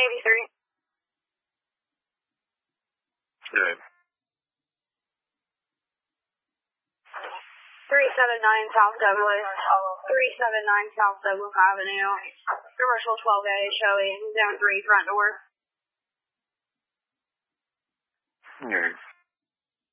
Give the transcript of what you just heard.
83. Okay. 379 South Douglas. 379 South Douglas Avenue. Commercial 12A showing zone 3 front door. Okay.